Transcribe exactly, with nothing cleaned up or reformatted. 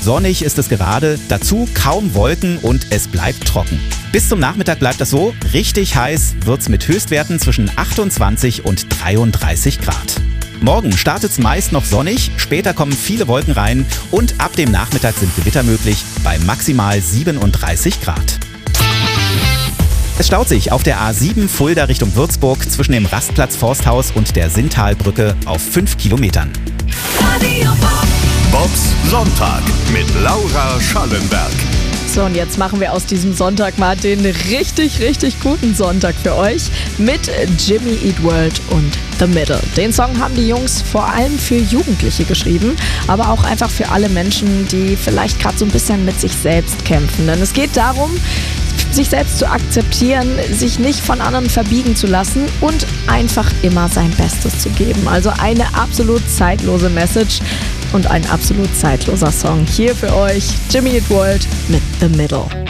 sonnig ist es gerade, dazu kaum Wolken und es bleibt trocken. Bis zum Nachmittag bleibt das so. Richtig heiß wird's mit Höchstwerten zwischen achtundzwanzig und dreiunddreißig Grad. Morgen startet's meist noch sonnig, später kommen viele Wolken rein und ab dem Nachmittag sind Gewitter möglich bei maximal siebenunddreißig Grad. Es staut sich auf der A sieben Fulda Richtung Würzburg zwischen dem Rastplatz Forsthaus und der Sinntalbrücke auf fünf Kilometern. Bobs Sonntag mit Laura Schallenberg. So, und jetzt machen wir aus diesem Sonntag mal den richtig, richtig guten Sonntag für euch mit Jimmy Eat World und The Middle. Den Song haben die Jungs vor allem für Jugendliche geschrieben, aber auch einfach für alle Menschen, die vielleicht gerade so ein bisschen mit sich selbst kämpfen. Denn es geht darum, sich selbst zu akzeptieren, sich nicht von anderen verbiegen zu lassen und einfach immer sein Bestes zu geben. Also eine absolut zeitlose Message und ein absolut zeitloser Song. Hier für euch Jimmy Eat World mit The Middle.